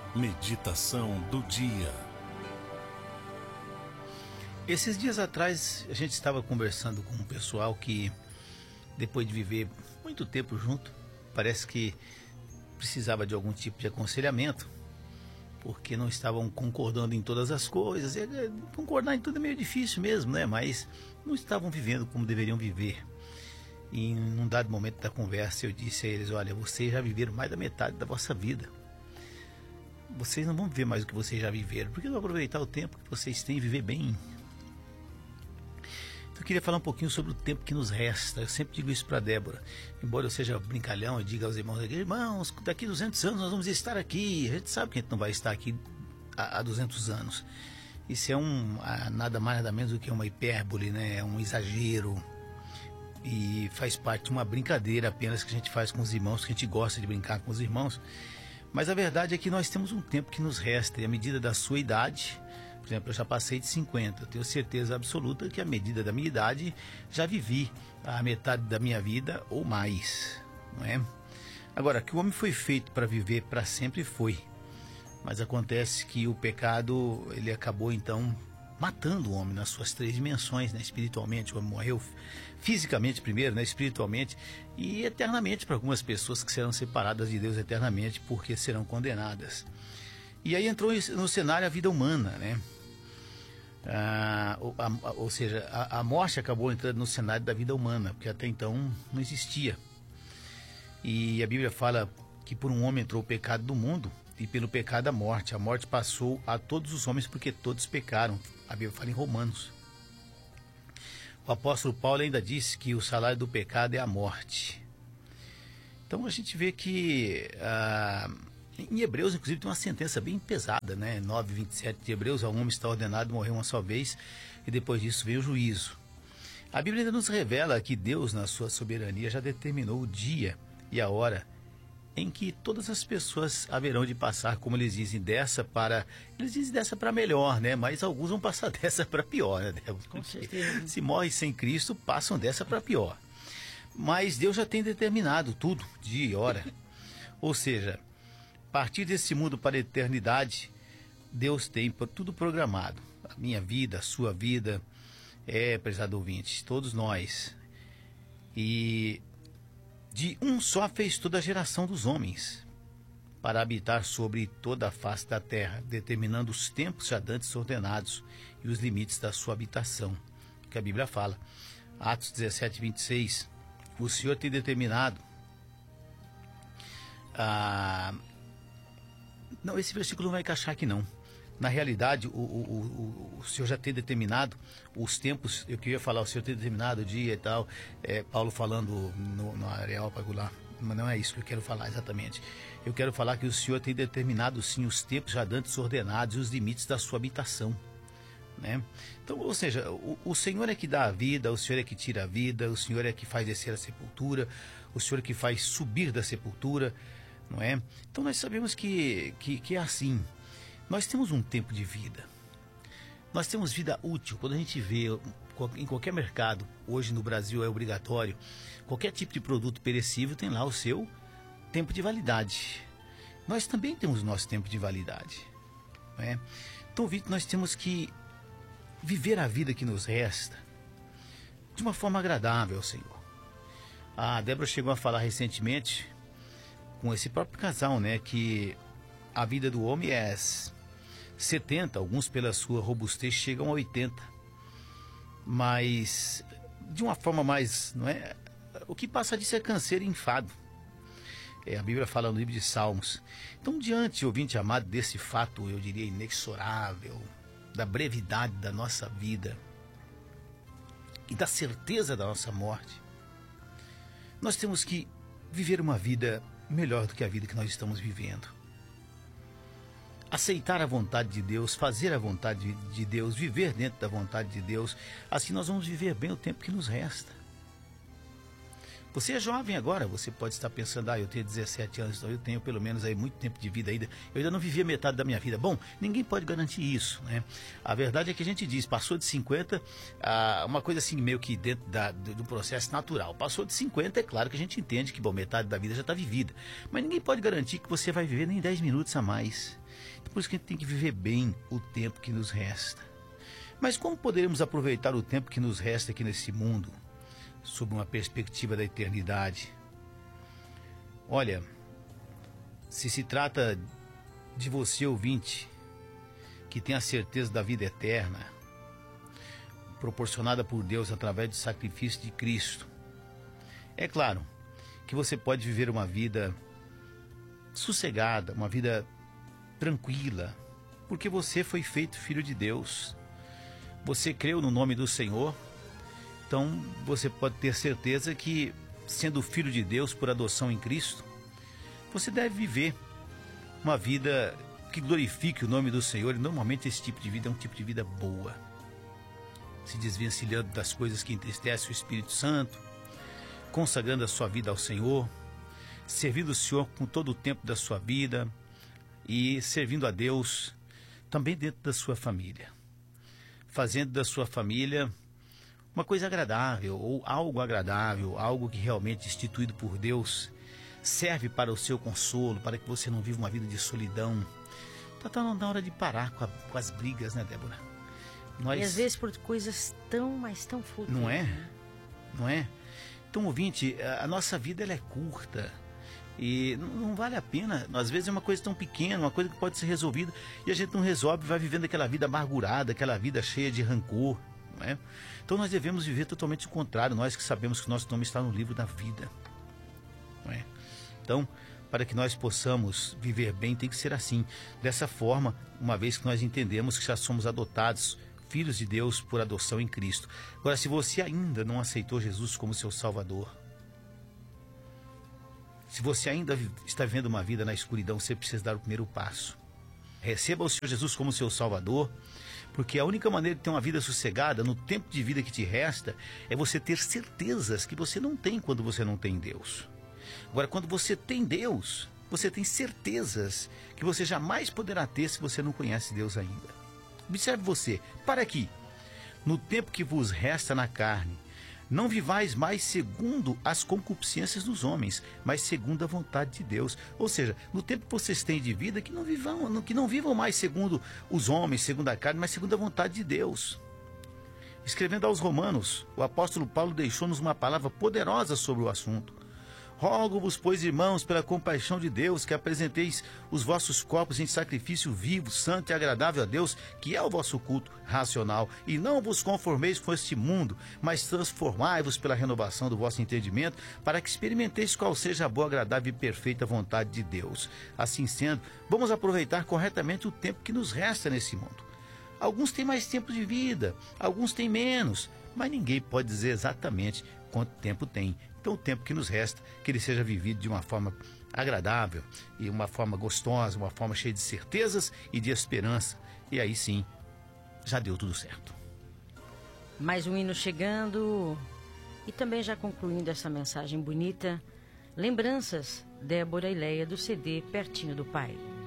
Meditação do dia. Esses dias atrás a gente estava conversando com um pessoal que, depois de viver muito tempo junto, parece que precisava de algum tipo de aconselhamento, porque não estavam concordando em todas as coisas. Concordar em tudo é meio difícil mesmo, né? Mas não estavam vivendo como deveriam viver. E em um dado momento da conversa eu disse a eles: olha, vocês já viveram mais da metade da vossa vida. Vocês não vão viver mais do que vocês já viveram. Por que não aproveitar o tempo que vocês têm e viver bem? Então eu queria falar um pouquinho sobre o tempo que nos resta. Eu sempre digo isso para Débora. Embora eu seja brincalhão, eu digo aos irmãos aqui: irmãos, daqui 200 anos nós vamos estar aqui. A gente sabe que a gente não vai estar aqui há 200 anos. Isso é nada mais nada menos do que uma hipérbole, né? É um exagero. E faz parte de uma brincadeira apenas que a gente faz com os irmãos, que a gente gosta de brincar com os irmãos. Mas a verdade é que nós temos um tempo que nos resta, e à medida da sua idade, por exemplo, eu já passei de 50, eu tenho certeza absoluta que à medida da minha idade já vivi a metade da minha vida ou mais, não é? Agora, que o homem foi feito para viver para sempre, foi. Mas acontece que o pecado, ele acabou então matando o homem nas suas três dimensões, né? Espiritualmente, o homem morreu fisicamente primeiro, né? Espiritualmente e eternamente, para algumas pessoas que serão separadas de Deus eternamente porque serão condenadas. E aí entrou no cenário a vida humana, né? Ou seja, a morte acabou entrando no cenário da vida humana, porque até então não existia. E a Bíblia fala que por um homem entrou o pecado do mundo, e pelo pecado a morte. A morte passou a todos os homens porque todos pecaram. A Bíblia fala em Romanos. O apóstolo Paulo ainda disse que o salário do pecado é a morte. Então a gente vê que em Hebreus, inclusive, tem uma sentença bem pesada, né? 9:27 de Hebreus: ao homem está ordenado morrer uma só vez, e depois disso vem o juízo. A Bíblia ainda nos revela que Deus, na sua soberania, já determinou o dia e a hora em que todas as pessoas haverão de passar, como eles dizem, dessa para melhor, né? Mas alguns vão passar dessa para pior, né? Com certeza. Se morrem sem Cristo, passam dessa para pior. Mas Deus já tem determinado tudo, dia e hora. Ou seja, a partir desse mundo para a eternidade, Deus tem tudo programado. A minha vida, a sua vida, prezado ouvinte, todos nós. E de um só fez toda a geração dos homens, para habitar sobre toda a face da terra, determinando os tempos já dantes ordenados e os limites da sua habitação. Que a Bíblia fala, Atos 17:26, o Senhor tem determinado. Não, esse versículo não vai encaixar aqui não. Na realidade, o Senhor já tem determinado os tempos. Eu queria falar, o Senhor tem determinado o dia e tal. Paulo falando no Areópago lá. Mas não é isso que eu quero falar exatamente. Eu quero falar que o Senhor tem determinado sim os tempos já dantes ordenados e os limites da sua habitação, né? Então, ou seja, o Senhor é que dá a vida, o Senhor é que tira a vida, o Senhor é que faz descer a sepultura, o Senhor é que faz subir da sepultura, não é? Então nós sabemos que é assim. Nós temos um tempo de vida. Nós temos vida útil. Quando a gente vê em qualquer mercado, hoje no Brasil é obrigatório, qualquer tipo de produto perecível tem lá o seu tempo de validade. Nós também temos o nosso tempo de validade, não é? Então, Vitor, nós temos que viver a vida que nos resta de uma forma agradável ao Senhor. A Débora chegou a falar recentemente com esse próprio casal, né, que a vida do homem é 70, alguns pela sua robustez chegam a 80, mas de uma forma mais, não é? O que passa disso é canseiro e enfado. A Bíblia fala no livro de Salmos. Então, diante, ouvinte amado, desse fato, eu diria inexorável, da brevidade da nossa vida e da certeza da nossa morte, nós temos que viver uma vida melhor do que a vida que nós estamos vivendo. Aceitar a vontade de Deus, fazer a vontade de Deus, viver dentro da vontade de Deus. Assim nós vamos viver bem o tempo que nos resta. Você é jovem agora, você pode estar pensando, eu tenho 17 anos, então eu tenho pelo menos aí muito tempo de vida ainda. Eu ainda não vivi a metade da minha vida. Bom, ninguém pode garantir isso, né? A verdade é que a gente diz, passou de 50, uma coisa assim meio que dentro do processo natural. Passou de 50, é claro que a gente entende que, bom, metade da vida já está vivida. Mas ninguém pode garantir que você vai viver nem 10 minutos a mais. Por isso que a gente tem que viver bem o tempo que nos resta. Mas como poderemos aproveitar o tempo que nos resta aqui nesse mundo, sob uma perspectiva da eternidade? Olha, se trata de você, ouvinte, que tem a certeza da vida eterna, proporcionada por Deus através do sacrifício de Cristo, é claro que você pode viver uma vida sossegada, uma vida tranquila, porque você foi feito filho de Deus. Você creu no nome do Senhor, então você pode ter certeza que, sendo filho de Deus por adoção em Cristo, você deve viver uma vida que glorifique o nome do Senhor. E normalmente esse tipo de vida é um tipo de vida boa, se desvencilhando das coisas que entristecem o Espírito Santo, consagrando a sua vida ao Senhor, servindo o Senhor com todo o tempo da sua vida e servindo a Deus também dentro da sua família, fazendo da sua família uma coisa agradável, ou algo agradável, algo que realmente, instituído por Deus, serve para o seu consolo, para que você não viva uma vida de solidão. Está na hora de parar com as brigas, né, Débora? E às vezes por coisas mas tão fúteis. Não é? Não é? Então, ouvinte, a nossa vida ela é curta e não vale a pena. Às vezes é uma coisa tão pequena, uma coisa que pode ser resolvida, e a gente não resolve, vai vivendo aquela vida amargurada, aquela vida cheia de rancor, não é? Então nós devemos viver totalmente o contrário, nós que sabemos que o nosso nome está no livro da vida, não é? Então, para que nós possamos viver bem, tem que ser assim, dessa forma, uma vez que nós entendemos que já somos adotados, filhos de Deus por adoção em Cristo. Agora, se você ainda não aceitou Jesus como seu Salvador, se você ainda está vivendo uma vida na escuridão, você precisa dar o primeiro passo. Receba o Senhor Jesus como seu Salvador, porque a única maneira de ter uma vida sossegada no tempo de vida que te resta é você ter certezas que você não tem quando você não tem Deus. Agora, quando você tem Deus, você tem certezas que você jamais poderá ter se você não conhece Deus ainda. Observe você, para aqui, no tempo que vos resta na carne, não vivais mais segundo as concupiscências dos homens, mas segundo a vontade de Deus. Ou seja, no tempo que vocês têm de vida, que não vivam mais segundo os homens, segundo a carne, mas segundo a vontade de Deus. Escrevendo aos Romanos, o apóstolo Paulo deixou-nos uma palavra poderosa sobre o assunto. Rogo-vos, pois, irmãos, pela compaixão de Deus, que apresenteis os vossos corpos em sacrifício vivo, santo e agradável a Deus, que é o vosso culto racional. E não vos conformeis com este mundo, mas transformai-vos pela renovação do vosso entendimento, para que experimenteis qual seja a boa, agradável e perfeita vontade de Deus. Assim sendo, vamos aproveitar corretamente o tempo que nos resta nesse mundo. Alguns têm mais tempo de vida, alguns têm menos, mas ninguém pode dizer exatamente quanto tempo tem. Então, o tempo que nos resta, que ele seja vivido de uma forma agradável e uma forma gostosa, uma forma cheia de certezas e de esperança. E aí sim, já deu tudo certo. Mais um hino chegando e também já concluindo essa mensagem bonita. Lembranças, Débora e Leia, do CD Pertinho do Pai.